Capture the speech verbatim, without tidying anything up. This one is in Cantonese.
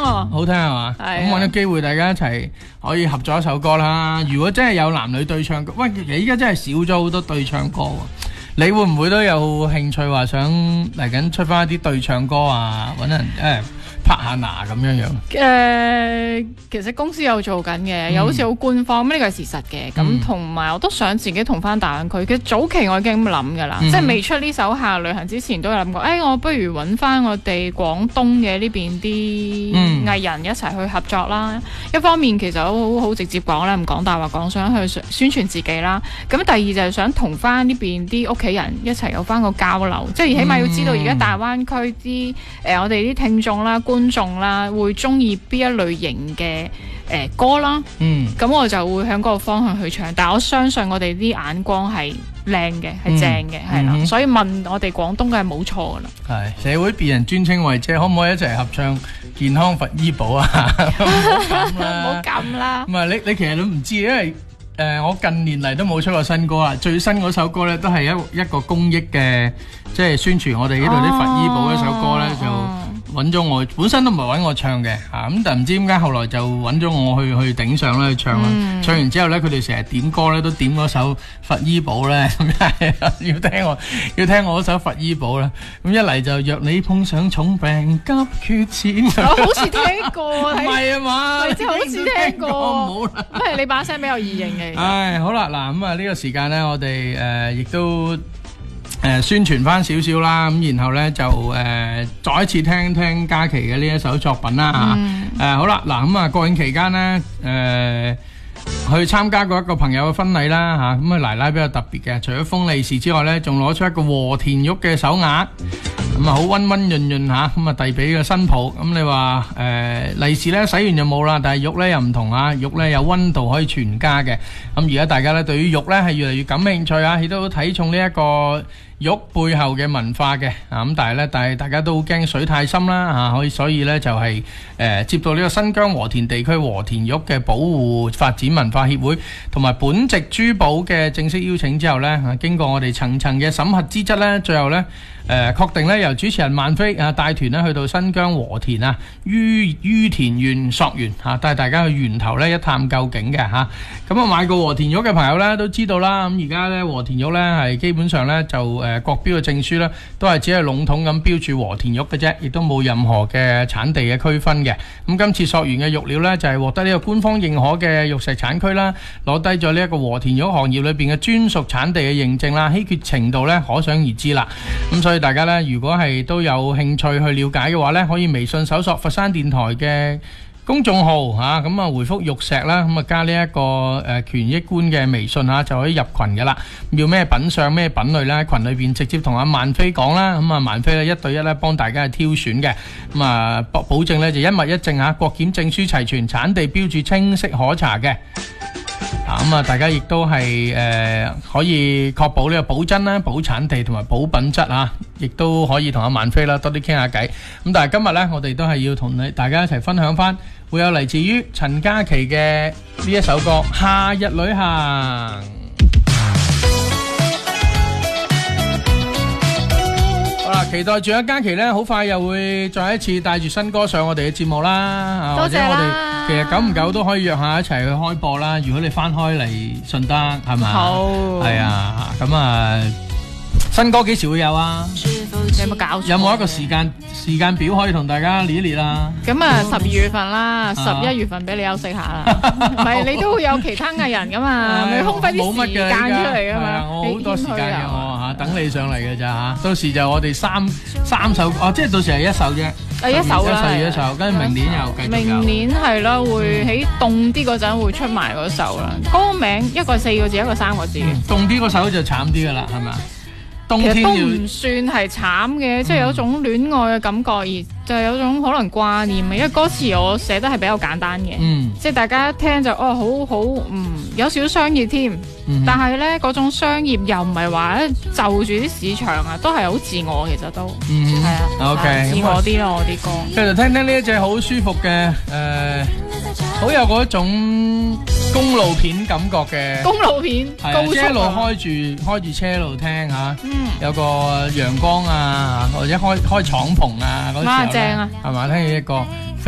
喎， 好聽係嘛？咁揾個機會大家一齊可以合作一首歌啦。如果真係有男女對唱歌，喂，你依家真係少咗好多對唱歌喎。你會唔會都有興趣話想嚟緊出翻一啲對唱歌啊？揾人誒拍下拿咁樣樣。 誒、呃，其實公司有做緊嘅，又好似好官方，咁呢個係事實嘅。咁同埋我都想自己同翻大灣區。其實早期我已經咁諗㗎啦，嗯、即係未出呢首《夏旅行》之前都有諗過。誒、哎，我不如揾翻我哋廣東嘅呢邊啲藝人一齊去合作啦。嗯、一方面其實好好直接講啦，唔講大話講，想去宣傳自己啦。咁第二就係想同翻呢邊啲屋企人一齊有翻個交流，即係起碼要知道而家大灣區啲誒、呃、我哋啲聽眾啦、觀眾啦，會中意邊一類型嘅誒、呃、歌啦。嗯，咁我就會向嗰個方向去唱，但係我相信我哋啲眼光係靚嘅，係正嘅，係啦、嗯。所以問我哋廣東嘅係冇錯噶啦。係社會別人尊稱為姐，可唔可以一齊合唱健康佛醫保啊？唔好咁啦。 唔係你你其實都唔知，因為。誒、呃，我近年嚟都冇出過新歌啦，最新嗰首歌咧都係一一個公益嘅，即係宣傳我哋呢度啲佛醫保一首歌咧，哦、就揾咗我，本身都唔係揾我唱嘅嚇，咁、啊、但唔知點解後來就揾咗我去去頂上咧去唱啦，嗯、唱完之後咧佢哋成日點歌咧都點嗰首佛醫保咧，咁係要聽我要聽我嗰首佛醫保咧，咁一嚟就若你碰上重病急缺錢， 我好似聽過， 唔係啊嘛， 即係好似聽過， 唔好啦， 因為你把聲比較易認嘅。 唉，好啦，嗱咁啊呢個時間咧，我哋誒亦都誒、呃、宣傳翻少少啦，咁然後咧就誒、呃、再一次聽聽嘉琪嘅呢一首作品啦嚇。誒、嗯呃、好啦，嗱咁啊國慶期間咧誒、呃、去參加過一個朋友嘅婚禮啦嚇，咁啊奶奶比較特別嘅，除咗封利是之外咧，仲攞出一個和田玉嘅手鐲。咁啊好溫溫潤潤吓，咁啊遞俾個新抱。咁你話誒利是咧洗完就冇啦，但係玉咧又唔同啊，玉咧有溫度可以傳家嘅。咁而家大家咧對於玉咧係越嚟越感興趣啊，亦都睇重呢一個玉背後嘅文化嘅。啊咁但係咧，但係大家都好驚水太深啦吓，可以所以咧就係、是、誒、呃、接到呢個新疆和田地區和田玉嘅保護發展文化協會同埋本籍珠寶嘅正式邀請之後咧，啊經過我哋層層嘅審核資質咧，最後咧。誒、呃、確定咧，由主持人萬飛啊帶團咧去到新疆和田啊于于田縣溯源嚇，帶大家去源頭咧一探究竟嘅嚇。咁啊買過和田玉嘅朋友咧都知道啦。咁而家咧和田玉咧係基本上咧就誒、呃、國標嘅證書咧都係只係籠統咁標住和田玉嘅啫，亦都冇任何嘅產地嘅區分嘅。咁今次溯源嘅玉料咧就係、是、獲得呢個官方認可嘅玉石產區啦，攞低咗呢一個和田玉行業裏邊嘅專屬產地嘅認證啦，稀缺程度咧可想而知啦。咁所以大家咧，如果係都有興趣去了解嘅話咧，可以微信搜索佛山電台嘅公眾號嚇，咁啊回覆玉石啦，咁啊加呢一個誒權益官嘅微信嚇，就可以入群嘅啦。要咩品相咩品類咧，群裏邊直接同阿萬飛講啦，咁啊萬飛咧一對一咧幫大家挑選嘅，咁啊保保證咧就一物一證嚇，國檢證書齊全，產地標註清晰可查嘅。咁啊，大家亦都係誒可以確保呢個保真啦、保產地同埋保品質啊，亦都可以同阿萬飛啦多啲傾下偈。咁但係今日呢，我哋都係要同你大家一齊分享翻，會有嚟自於陳嘉琪嘅呢一首歌《夏日旅行》。好啦，期待住阿嘉琪咧，好快又會再一次帶住新歌上我哋嘅節目啦，或者我哋其實久唔久都可以約下一齊去開播啦。如果你翻開嚟順德係咪？好，係啊，咁啊，新歌幾時會有啊？ 你有冇搞錯？ 有冇一個時間時間表可以同大家列一列啊？ 咁啊，十二月份啦，十一月份俾你休息下啦。唔係你都會有其他藝人噶嘛，咪空翻啲時間出嚟噶嘛。 我好多時間嘅我嚇，等你上嚟嘅咋嚇。到時就我哋三三首哦，即係到時係一首啫。 誒一首啦， 一首，跟住明年又繼續。 明年係啦，會喺凍啲嗰陣會出埋嗰首啦。歌名一個四個字，一個三個字。 凍啲嗰首就慘啲噶啦，係咪啊？ 其實都唔算係慘嘅，即係有種戀愛嘅感覺，而就係有種可能掛念嘅。因為歌詞我寫得係比較簡單嘅，嗯、即係大家一聽就哦好好，嗯有少少商業添，嗯、但係咧嗰種商業又唔係話咧就住啲市場啊，都係好自我，其實都係、嗯、啊，OK，自我啲咯，我啲歌。 繼續聽聽呢一隻好舒服嘅誒，好、呃、有嗰種公路片感覺嘅公路片，高速即係一路開住開住車一路聽吓，嗯、有個陽光啊，或者開開敞篷啊嗰時候咧， 正啊， 係嘛？聽起一個